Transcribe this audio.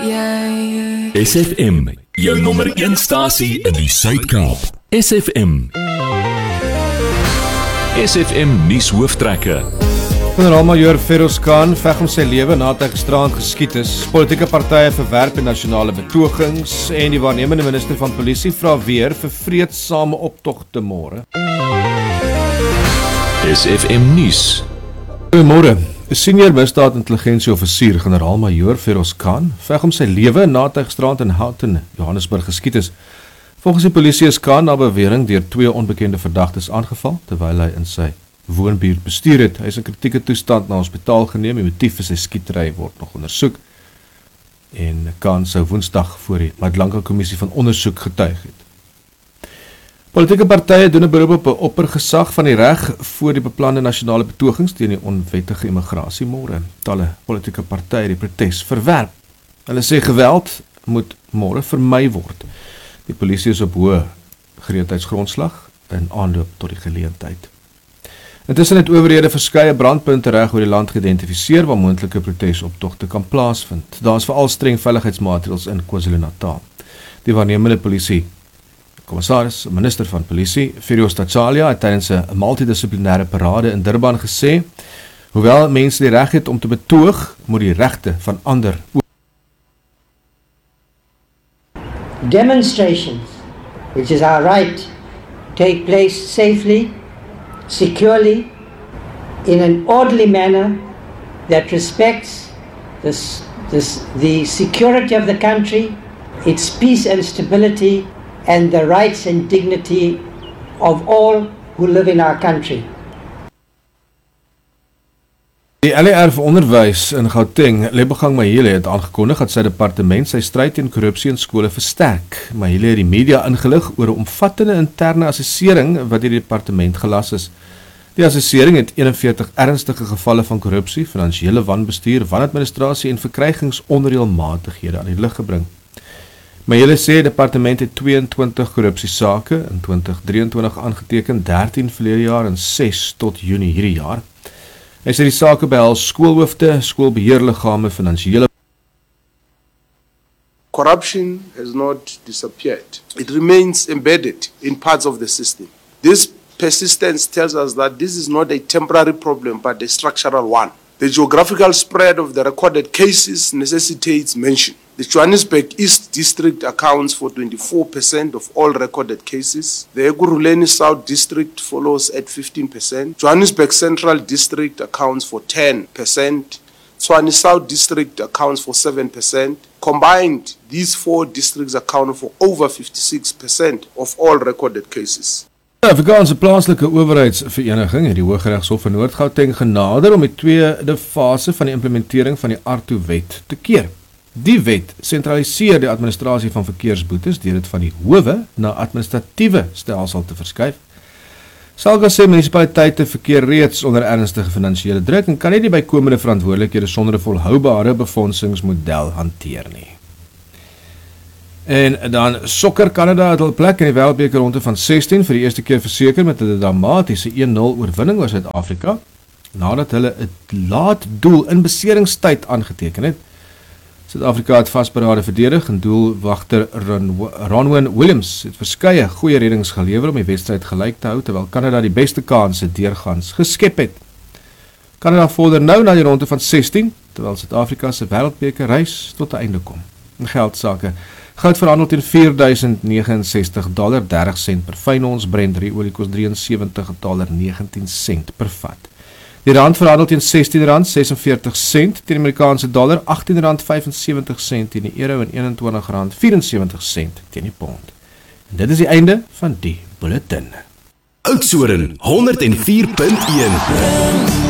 SFM, jou nommer 1 stasie in die Suid-Kaap. SFM. SFM nuus hooftrekke. Generaal-majoor Feroz Khan veg om sy lewe nadat hy gisteraand geskiet is. Politieke partye verwerp die nasionale betogings en die waarnemende minister van polisie vra weer vir vreedsame optogte môre. SFM nuus. Goeiemôre. 'n Senior misdaad-intelligensieoffisier, generaal-majoor Feroz Khan, veg om sy lewe nadat hy gisteraand in Houghton, Johannesburg geskiet is. Volgens die polisie is Khan na bewering deur 2 onbekende verdagtes aangeval terwyl hy in sy woonbuurt bestuur het. Hy is in kritieke toestand na hospitaal geneem. Die motief vir sy skietery word nog ondersoek. En Khan sou Woensdag voor die Madlanka Kommissie van Ondersoek getuig het. Politieke partye doen 'n beroep op 'n oppergesag van die reg voor die beplande nasionale betogings teen die onwettige immigrasie môre. Talle politieke partye die protes verwerp. Hulle sê geweld moet môre vermy word. Die polisie is op hoë gereedheidsgrondslag in aanloop tot die geleentheid. Intussen het owerhede verskeie brandpunte reg oor die land geïdentifiseer waar moontlike protesoptogte kan plaasvind. Daar is veral streng veiligheidsmaatreëls in KwaZulu-Natal. Die waarnemende polisie Commissaris, minister van polisie, Feroz Tachalia, het tydens 'n multidissiplinêre parade in Durban gesê, hoewel mense die reg het om te betoog, moet die regte van ander ook. Demonstrations, which is our right, take place safely, securely, in an orderly manner that respects the security of the country, its peace and stability, and the rights and dignity of all who live in our country. Die LER vir onderwys in Gauteng, Lebogang Mahile, het aangekondig dat sy departement sy stryd teen korrupsie in skole versterk. Mahile het die media ingelig oor 'n omvattende interne assessering wat deur die departement gelas is. Die assessering het 41 ernstige gevalle van korrupsie, finansiële wanbestuur, wanadministrasie en verkrygingsonreëlmatighede aan die lig gebring. Mahile sê die departement het 22 korrupsiesake in 2023 aangeteken, 13 verlede jaar en 6 tot Junie hierdie jaar. Hy sê die sake behels skoolhoofde, skoolbeheerliggame, finansiële. Corruption has not disappeared. It remains embedded in parts of the system. This persistence tells us that this is not a temporary problem but a structural one. The geographical spread of the recorded cases necessitates mention. The Johannesburg East District accounts for 24% of all recorded cases. The Ekurhuleni South District follows at 15%. Johannesburg Central District accounts for 10%. Tshwane South District accounts for 7%. Combined, these 4 districts account for over 56% of all recorded cases. Die Afrikaanse plaaslike owerheidsvereniging het die Hooggeregshof in Noord-Gauteng genader om die tweede fase van die implementering van die ARTO-wet te keer. Die wet sentraliseer die administrasie van verkeersboetes deur dit van die howe na administratiewe stelsel te verskuif. Salga sê munisipaliteite verkeer reeds onder ernstige finansiële druk en kan nie die bykomende verantwoordelikhede sonder 'n volhoubare befondsingsmodel hanteer nie. En dan sokker. Canada het hul plek in die Wêreldbeker ronde van 16 vir die eerste keer verseker met 'n dramatiese 1-0 oorwinning oor Suid-Afrika, nadat hulle 'n laat doel in beseringstyd aangeteken het. Suid-Afrika het vasberade verdedig en doelwagter Ronwen Williams het verskeie goeie reddings gelewer om die wedstryd gelyk te hou, terwyl Canada die beste kanse deurgaans geskep het. Canada vorder nou na die ronde van 16, terwyl Suid-Afrika se Wêreldbeker reis tot 'n einde kom. In geldsake, goud verhandel teen $4,069, 30 sent per fyn ons, Brent olie kos $73,19 per vat. Die rand verhandel teen R16,46 teen die Amerikaanse dollar, R18,75 teen die euro en R21,74 teen die pond. En dit is die einde van die bulletin. Oudtshoorn 104.1